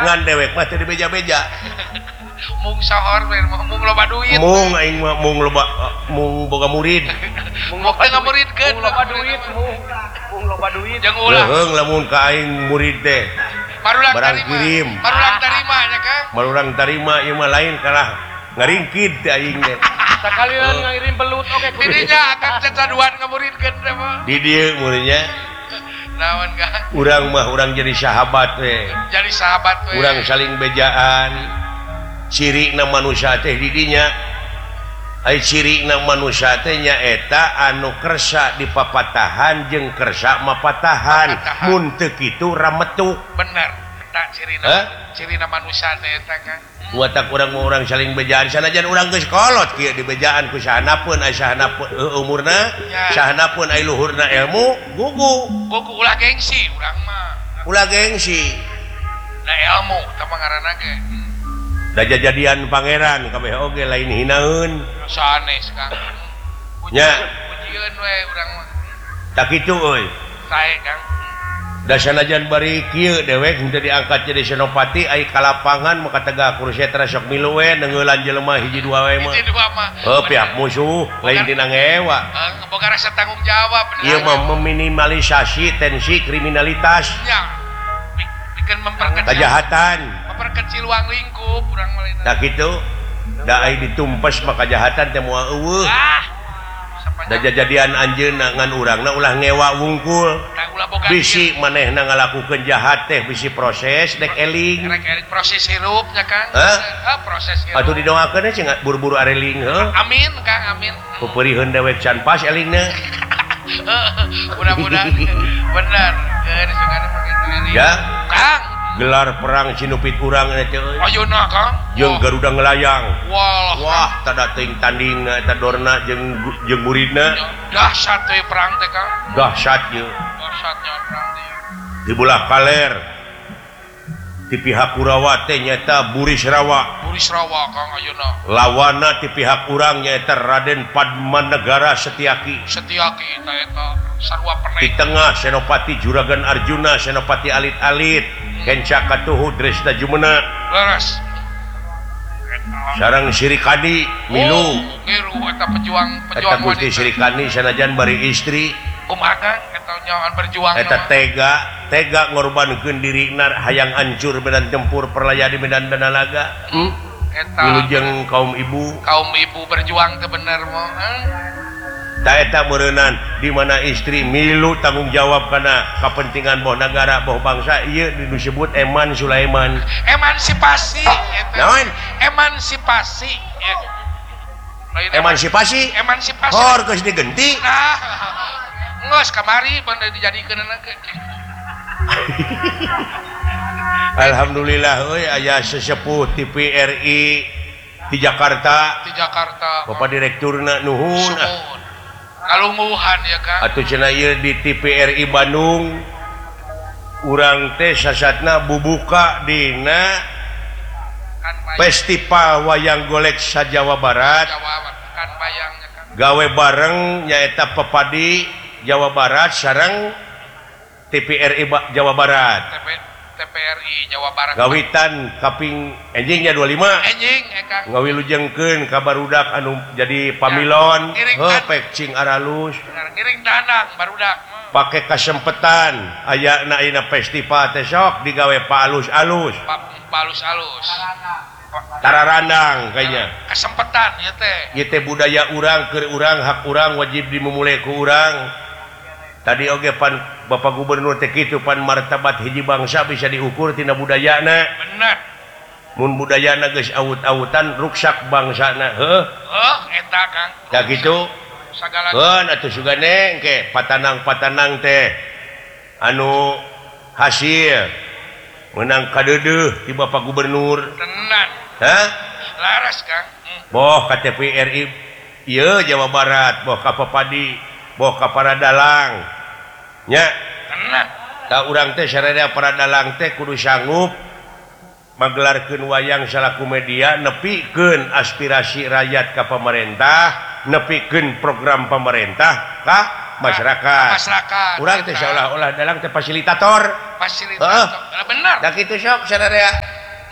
ngan dewek mah teu dibeja-beja mung sahor mung loba duit mung aing mah mung loba mung boga murid mung teu ngamuridkeun loba duit mung loba duit jeung ulah heung lamun ka aing murid teh barulang barang tarima kirim barulang tarima nya Kang barulang tarima ieu mah lain kalah ngaringkid teh aing teh sakalian ngirim belut oke didinya akan cacaduan ngamuridkeun teh mah di dieu muridnya naon Kang urang mah urang jadi sahabat we jadi sahabat we urang saling bejaan cirina manusia teh didinya ai cirina manusia teh nyaeta anu kersa dipapatahan jeung kersa mapatahan mun teu kitu rametuk bener eta cirina manusia teh eta Kang watak urang mah urang saling bejaan sanajan urang geus kolot kieu di bejaan ku sahanapeun ai sahanapeun umurna sahanapeun ai luhurna ilmu gugu ulah gengsi urang mah ulah gengsi da ilmu teh ngaranna ge da jajadian pangeran kabeh oge lain hinaeun sanes Kang nya pujieun we urang mah tak kitu euy sae Kang da sanajan bari kieu dewek henteu diangkat jadi senopati ai kalapangan maka tegak kursi tara sok milu we neungeulan jelema hiji dua we mah hiji dua mah pihak musuh lain dina ngewa boga rasa tanggung jawab ieu mah meminimalisasi tensi kriminalitas nya bikin kejahatan memperkecil ruang lingkup urang mah tak kitu da ai ditumpes maka kejahatan teh moal eueuh da jajadian anjeunna ngan urangna ulah ngewa wungkul bisi manehna ngalakukeun jahat teh bisi proses dek eling proses hirup nya Kang proses hirup atuh didoakeun cenah buru-buru areling heuh amin Kang amin pupeurieun dewek can pas elingna mudah-mudahan bener geus sugana begitu ya Kang gelar perang sinupit urang teh euy ayeuna Kang jeung Garuda Ngelayang wah tada teuing tandingna eta dorna jeung muridna dahsyat teh perang teh Kang dahsyat ieu dahsyatnya perang teh di belah kaler di pihak Kurawa teh nyata Burisrawa Kang ayeuna lawana di pihak urang nyaeta Raden Padmanegara Setyaki eta sarua peneh di tengah Senopati Juragan Arjuna Senopati alit-alit Kenca Katuhu Dresna Jumena leres sareng Sirikadi milu ngiru eta pejuang eta Gusti Sirikadi sanajan bari istri kumaha eta nyawan berjuang eta tega ngorbankeun dirina hayang hancur medan tempur perlayaan di medan Danalaga eta wilujeng kaum ibu berjuang teh bener moh ta eta meureunnan di mana istri milu tanggung jawab kana kepentingan boh negara boh bangsa ieu disebut Eman Sulaiman emansipasi eta naon emansipasi hor geus digenti nah geus kamari bener dijadikeun alhamdulillah euy aya sesepuh TVRI di Jakarta Bapak direkturna nuhun kalungguhan ya Kang atuh cenah ieu di TVRI Bandung urang teh sasatna bubuka dina festival wayang golek sa-Jawa Barat gawe bareng nyaeta Pepadi Jawa Barat sareng TVRI Jawa Barat TVRI Jawa Barat gawitan kaping enjingnya 25 enjing ngawilujengkeun ka barudak anu jadi pamilon pek cing aralus ngiring danang barudak pake kasempetan ayana ina festival teh sok digawe palus-alus tararandang kayaknya kesempetan ieu teh budaya urang keur urang hak urang wajib dimulai ku urang tadi oge pan Bapak Gubernur teh kitu pan martabat hiji bangsa bisa diukur tina budayana bener mun budayana geus awut-awutan ruksak bangsana eta Kang da kitu sagala atuh sugane engke patanang-patanang teh anu hasil menang kadeudeuh ti Bapak Gubernur tenan laras Kang boh ka TVRI ieu Jawa Barat boh ka Pepadi boh ka Paradalang nya tenan da urang teh sararea Paradalang teh kudu sanggup magelarkeun wayang salaku media nepikeun aspirasi rakyat ka pemerintah nepikeun program pemerintah ka masyarakat urang teh seolah-olah dalang teh fasilitator bener da kitu sok sararea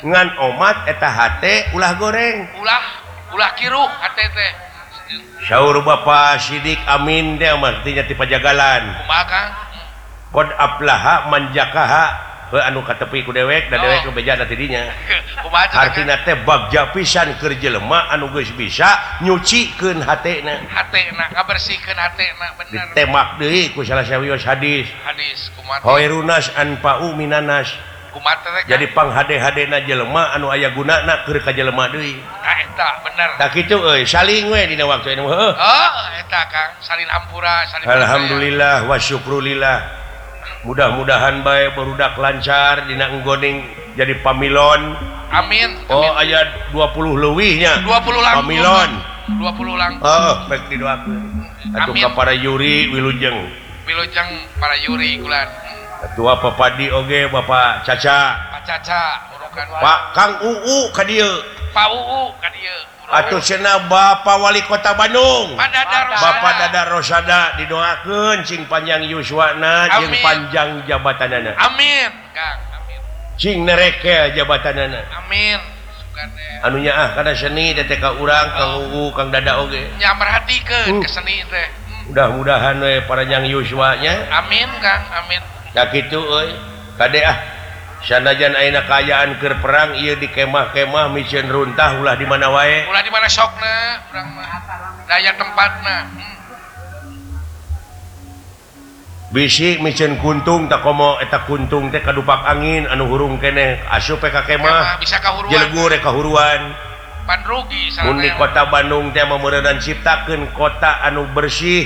ngan omat eta hate ulah goreng ulah kiruh hate teh saur Bapak Sidik Amin teh artinya ti pajagalan kumaha Kang qad aflaha man jakaha anu katepi ku dewek da dewek beja na tidinya kumaha artina teh bagja pisan keur jelema anu geus bisa nyucikeun hatena ngabersihkeun hatena bener ditemak deui ku salah sawios hadis kumaha hoirunas anfa'u minanas kumaha teh jadi panghade-hadena jelema anu aya gunana keur ka jelema deui eta bener tah kitu euy saling we dina waktu anu eta Kang salin hampura salin alhamdulillah wa syukrulillah mudah-mudahan bae barudak lancar dina enggoning jadi pamilon amin aya 20 leuwihnya 20 lang pamilon 20 lang baik didoakeun atuh ka para yuri wilujeng para yuri kulan ketua Papadi oge Bapak Caca urukan Pak Kang Uu ka dieu Pak Uu ka dieu atuh cenah Bapak Wali Kota Bandung Bapak Dada Rosada didoakeun cing panjang yuswana jeung panjang jabatanana amin Kang amin cing nereke jabatanana amin anu nyaah kana seni teh ka urang Kang Uu Kang Dada oge nya merhatikeun ke seni teh mudah-mudahan we panjang yuswanya amin Kang amin da kitu euy kade sanajan ayeuna kaayaan keur perang ieu di kemah-kemah mikeun runtah ulah di mana wae ulah di mana sokna urang mah daya tempatna bisi mikeun kuntung tak komo eta kuntung teh kadupak angin anu hurung keneh asup ka kemah bisa kahuruan jelegu rek kahuruan pan rugi mun di kota Bandung teh mameureunan ciptakeun kota anu bersih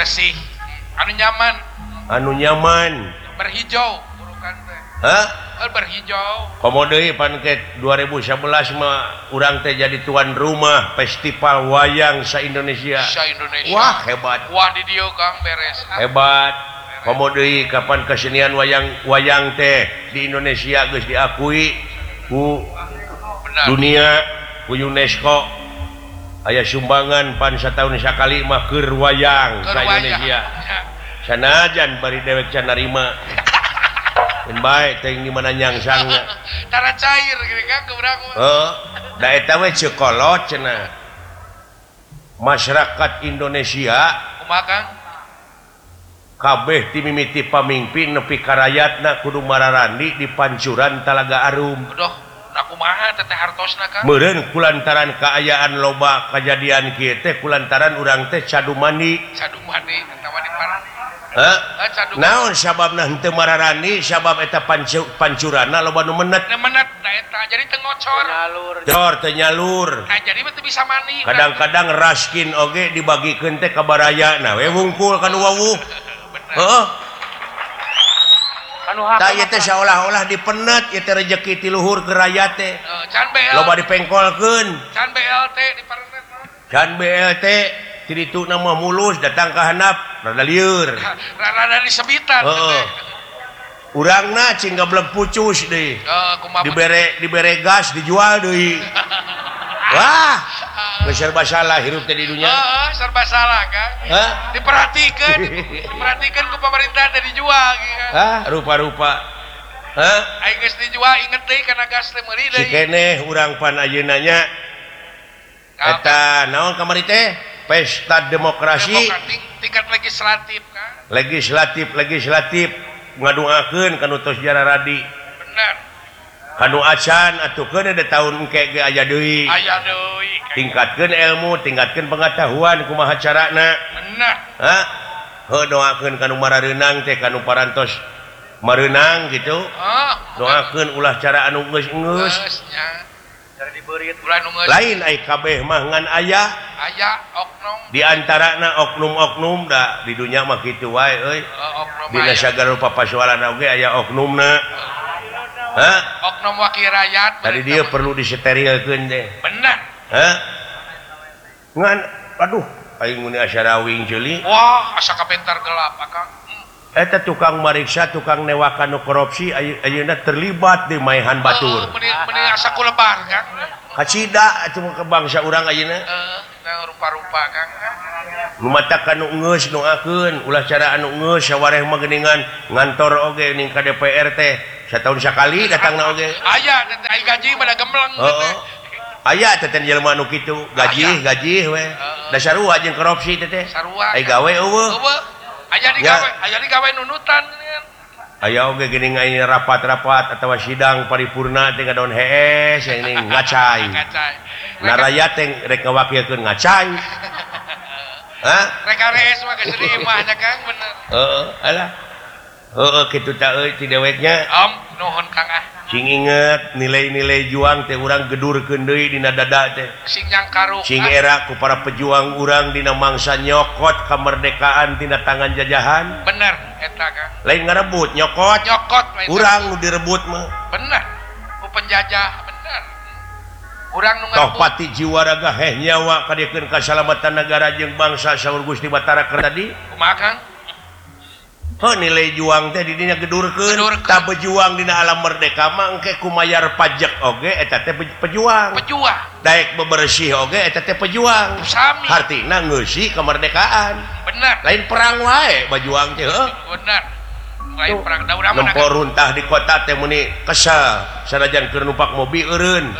anu nyaman berhijau urukan teh berhijau komo deui pan ke 2011 mah urang teh jadi tuan rumah festival wayang sa-Indonesia wah hebat wah di dieu Kang beres hebat komo deui kapan kesenian wayang teh di Indonesia geus diakui ku dunia ku UNESCO aya sumbangan pan sataun sakali mah keur wayang sa Indonesia sanajan bari dewek can narima baik teh di mana nyangsangna tara cair gini Kang ke urang da eta we cekolot cenah masyarakat Indonesia kumaha Kang kabeh ti mimiti pamimpin nepi ka rakyatna kudu mararandi di pancuran Talaga Arum doh nah kumaha teh hartosna Kang meureun kulantaran kaayaan loba kajadian kieu teh kulantaran urang teh cadu mandi eta mah di parah naon sababna henteu mararani sabab eta pancurana loba nu menet eta jadi teu ngocor teu nyalur jadi teu bisa mandi kadang-kadang raskin oge dibagikeun teh ka barayana we wungkul kana wawuh heeh tah ieu teh saolah-olah dipenet ieu teh rezeki ti luhur ke rakyat teh can BLT loba dipengkolkeun can BLT di parenet can BLT ti ditu nama mulus datang ka handap rada lieur rada disebitan urangna cing gablek pucus deui dibere gas dijual deui wah geus serba salah hirup teh di dunya serba salah Kang diperhatikeun ku pemerintah teh dijual rupa-rupa aing geus dijual inget deui kana gas teh meuli deui sikeneh urang pan ayeuna nya eta naon kamari teh pesta demokrasi tingkat legislatif Kang legislatif ngadoakeun kanu tos jara radi bener kanu acan atukeun ada tahun engke ge aya deui tingkatkeun ilmu tingkatkeun pengetahuan kumaha carana bener doakeun kanu marareunang teh kanu parantos mareunang gitu doakeun ulah cara anu geus lain ai kabeh mah ngan aya oknum di antarana oknum-oknum da di dunya mah kitu wae euy dina sagala rupa pasoalan oge aya oknumna oknum wakil rakyat tadi dia perlu disterilkeun teh bener ngan aduh aing mun asa rawing ceuli wah asa kabentar gelap Akang eta tukang mariksa tukang newakan nu korupsi ayeuna terlibat di maehan batur meni asa kulebar Kang kacida atuh ke bangsa urang ayeuna rupa-rupa Kang nu mata anu geus nu akeun ulah cara anu geus sawareh mah geuningan ngantor oge ning ka DPR teh satahun sakali datangna oge aya ai gaji pada gembleng heeh aya teh jelema anu kitu gaji we da sarua jeung korupsi teh sarua ai gawe eueuh aya digawe nunutan aya oge geuning ini rapat-rapat atawa sidang paripurna teh ngadaon hees yang ini ngacai naraya teh rek ngawakilkeun ngacai hah rek rees mah geus imah nya Kang bener alah kitu tah euy ti deweknya nuhun Kang sing inget nilai-nilai juang teh urang gedurkeun deui dina dada teh sing nyang karung sing era ku para pejuang urang dina mangsa nyokot kamerdekaan tina tangan jajahan bener eta Kang lain ngarebut nyokot urang nu direbut mah bener ku penjajah bener urang nu toh pati jiwa raga heh nyawa kadiekeun kasalamatan negara jeung bangsa saur Gusti Batara keur tadi kumaha Kang nilai juang teh di dinya gedurkeun tak berjuang dina alam merdeka mah engke kumayar pajak oge eta teh pejuang daek bebersih oge eta teh pejuang hartina ngeusi kemerdekaan bener lain perang wae bajuang teh bener lain perang da urang mah nempo runtah di kota teh muni kesal sanajan keur numpak mobil eureun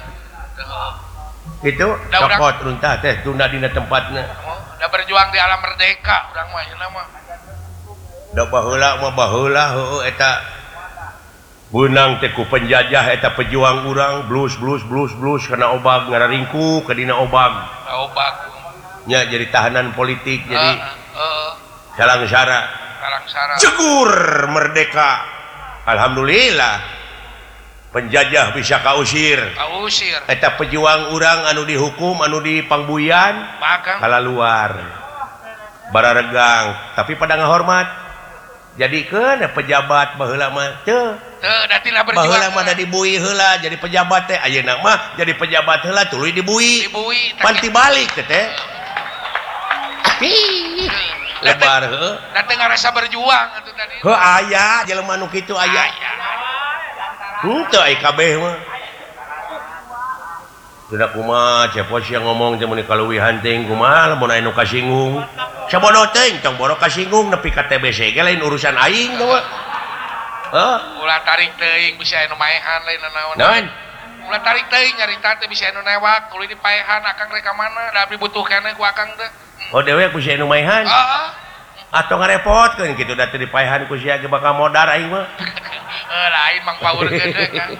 gitu cokot runtah teh tunda dina tempatna da berjuang di alam merdeka urang mah ieu mah da baheula mah baheula heueuh eta beunang teh ku penjajah eta pejuang urang blus kana obag ngararingku ka dina obag nya jadi tahanan politik jadi salangsara jegur merdeka alhamdulillah penjajah bisa kausir eta pejuang urang anu dihukum anu dipangbuyan kalaluar bararegang tapi pada ngahormat jadikeun pejabat baheula mah teu baheula mah da dibui heula jadi pejabat teh ayeuna mah jadi pejabat heula tuluy dibui panti balik teh lebar heuh da teu ngarasa berjuang atuh tadi heuh aya jelema nu kitu aya henteu ai kabeh mah sudah kumaha cepos yang ngomong teh muni kaluwihan teh kumaha lamun aya nu kasinggung sabodo teh tong bodo kasinggung nepi ka TBC ge lain urusan aing teh ulah tarik teuing bisa anu maehan lain naon naon ulah tarik teuing nyarita teh bisa anu newak kudu dipaehan akang rek ka mana da dibutuh keneh ku akang teh oh dewek bisa anu maehan atau ngarepotkeun kitu da teu dipaehan ku sia ge bakal modar aing mah lain mang power gede kan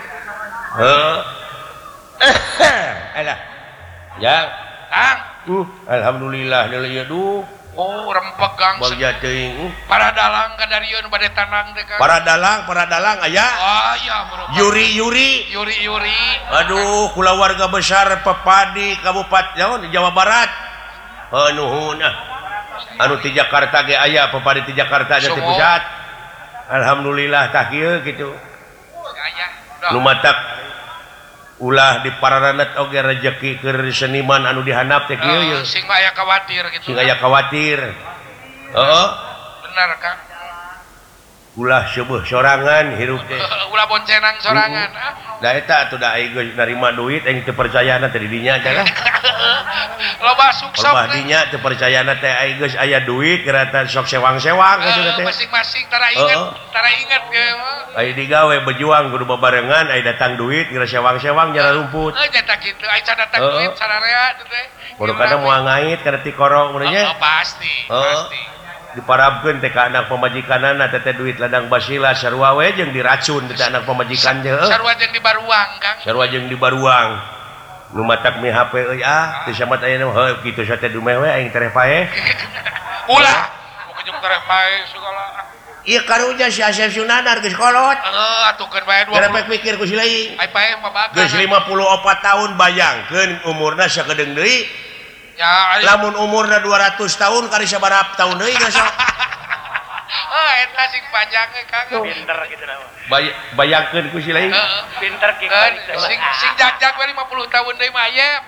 alah ya Kang alhamdulillah nilai aduh rempeg Kang bagja teuing para dalang kadarieun bade tanang teh Kang para dalang aya Yuri aduh kula warga besar Pepadi Kabupaten Jawa Barat nuhun anu ti Jakarta ge aya Pepadi ti Jakarta nya ti pusat alhamdulillah tah kieu kitu nu matak ulah di pararanet oge rezeki keur seniman anu dihandap teh kieu ye sing aya khawatir gitu sing aya khawatir bener Kang ulah seueuh sorangan hirup teh ulah boncenang sorangan da eta atuh da aing geus narima duit aing teu percayana teh di dinya teh lah loba suksok loba dinya teu percayana teh aing geus aya duit geratan sok sewang-sewang kitu teh masing-masing tara inget ge ai digawe bejuang kudu babarengan ai datang duit geura sewang-sewang jara rumput eta kitu ai datang duit sararea teh kudu kana moal ngait kana ti korong mun nya pasti diparabkeun teh ka anak pamajikanana teh duit ladang basila sarua we jeung diracun teh anak pamajikan teh sarua jeung dibaruang Kang sarua jeung dibaruang nu matak mi HP euy teu samat aya mah heuh kitu sa teh dumeh we aing tereh paeh ulah bukan jeung tereh paeh segala ieu karunya si Asep Sunandar geus kolot atukeun bae 20 karepek pikir ku si leuing ai paeh mah bakal geus 54 tahun bayangkeun umurna sakedeung deui ya lamun umurna 200 tahun kari sabaraha tahun deui geus eta sing panjang Kang pinter gitu na bayangkeun ku si leuing pinter kieu sing jajak we 50 tahun deui mah ayep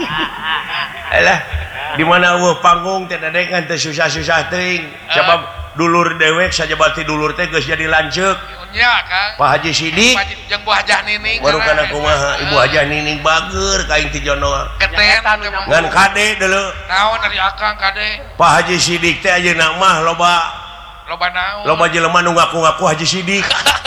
alah di mana eueuh panggung teh dadengan teh susah-susah teuing sabab dulur dewek saja berarti dulur teh geus jadi lanceuk nya Kang Pak Haji Sidik jeung Bu Hajah Nining baru kana kumaha Ibu Hajah Nining bager ka Inti Jono geden ngan kade deuleu naon dari Akang kade Pak Haji Sidik teh ayeuna mah loba naon loba jelema nu ngaku-ngaku Haji Sidik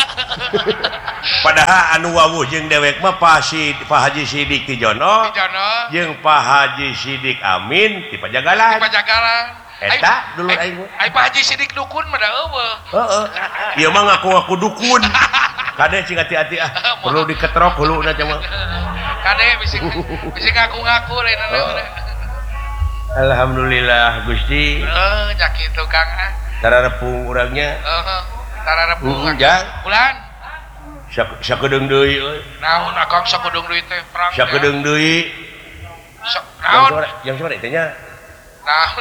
padahal anu wawuh jeung dewek mah Pak Haji Sidik ti Jono jeung Pak Haji Sidik Amin ti Pajagalan eta dulur aing ai Pak Haji Sidik dukun mah da eueuh heeh ieu mah ngaku-ngaku dukun kade cing hati-hati perlu diketrok heuluna mah kade bisi ngaku-ngaku lainna alhamdulillah Gusti nya kitu Kang tararepung urangnya tararepung jang bulan sakedeung deui euy naon Akang sakedeung deui teh perang sakedeung deui naon yang sore teh nya naon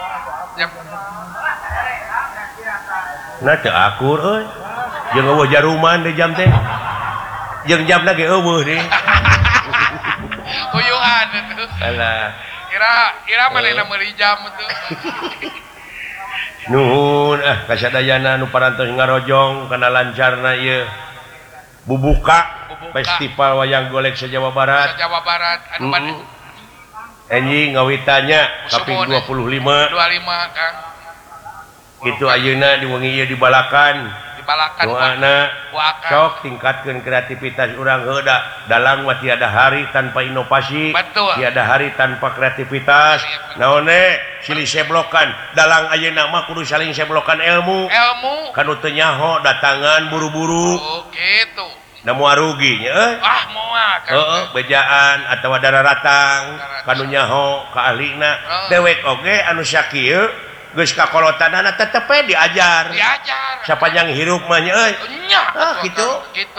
nah teu akur euy jeung eueuh jaruman di jam teh jeung jamna ge eueuh deui huyuhan itu alah kira manehna meuli jam itu nuhun kasadayana nu parantos ngarojong kana lancarna ieu bubuka festival wayang golek se-Jawa Barat anu mana anjing ngawitanya kaping 25 Kang itu ayeuna di wengi ieu dibalakan doana sok tingkatkeun kreativitas urang heuda dalang mah tiada hari tanpa inovasi tiada hari tanpa kreativitas naon silih seblokan dalang ayeuna mah kudu saling seblokan ilmu kanu teu nyaho datangan buru-buru gitu da moal rugi nya moal heeh bejaan atawa dararatang kanu nyaho ka ahlina dewek oge anu sakieu geus kakolotanana tetep diajar sapanjang hirup mah nya euy kitu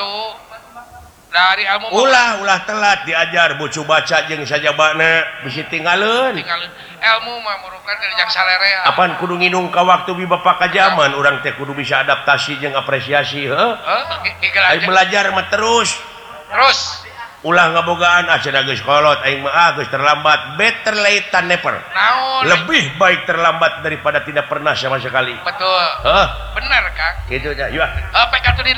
dari ilmu ulah telat diajar bucu baca jeung sajabana bisi tinggalin ilmu mah merupakan kerja salerea apaan kudu nginung ka waktu bibapa ka zaman urang teh kudu bisa adaptasi jeung apresiasi aing belajar mah terus ulah ngabogaan cenah geus kolot aing mah geus terlambat better late than never lebih baik terlambat daripada tidak pernah sama sekali betul benar Kang kitu nya yuk pek atuh